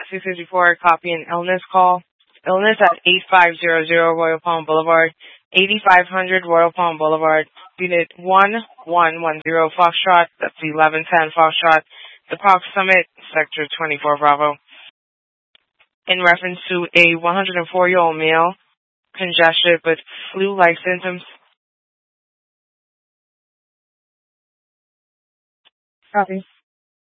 Taxi 54, copy an illness call. Illness at 8500 Royal Palm Boulevard, 8500 Royal Palm Boulevard, unit 1110 Foxtrot, that's 1110 Foxtrot, the Park Summit, sector 24 Bravo. In reference to a 104-year-old male, congested with flu-like symptoms. Copy.